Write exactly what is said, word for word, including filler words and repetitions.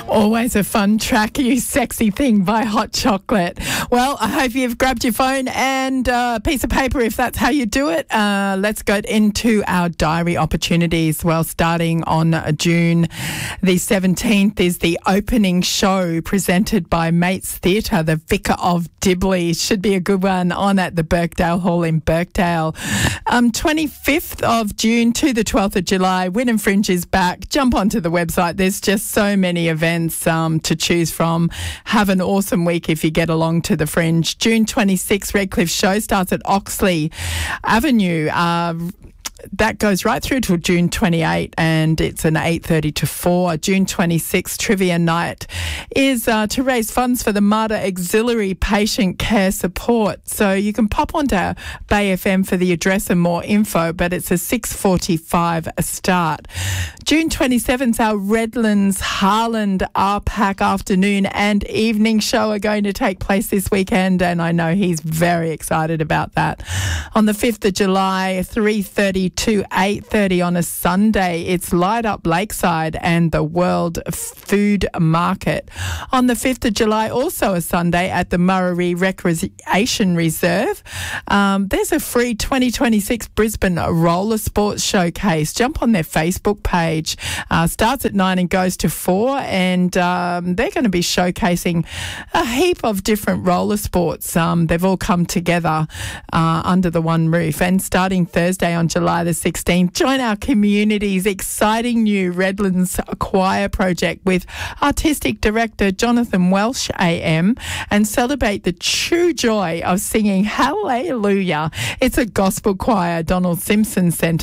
Always a fun track, You Sexy Thing by Hot Chocolate. Well, I hope you've grabbed your phone and a piece of paper if that's how you do it. Uh, let's go into our diary opportunities. Well, starting on June the seventeenth is the opening show presented by Mates Theatre, the Vicar of Dibley. Should be a good one on at the Birkdale Hall in Birkdale. Um, twenty-fifth of June to the twelfth of July, Wynnum Fringe is back. Jump onto the website. There's just so many events um, to choose from. Have an awesome week if you get along to the Fringe. June twenty-sixth, Redcliffe Show starts at Oxley Avenue. Uh, That goes right through to June twenty-eighth, and it's an eight thirty to four. June twenty-sixth, Trivia Night is uh, to raise funds for the Marta Auxiliary Patient Care Support. So you can pop onto Bay F M for the address and more info, but it's a six forty-five start. June twenty-seventh, our Redlands Harland R PAC afternoon and evening show are going to take place this weekend, and I know he's very excited about that. On the fifth of July, three thirty to eight thirty on a Sunday, it's Light Up Lakeside and the World Food Market. On the fifth of July, also a Sunday at the Murray Recreation Reserve, um, there's a free twenty twenty-six Brisbane Roller Sports Showcase. Jump on their Facebook page. Uh, starts at nine and goes to four, and um, they're going to be showcasing a heap of different roller sports. Um, they've all come together uh, under the one roof. And starting Thursday on July the sixteenth, join our community's exciting new Redlands Choir project with Artistic Director Jonathan Welsh A M and celebrate the true joy of singing Hallelujah. It's a gospel choir Donald Simpson Centre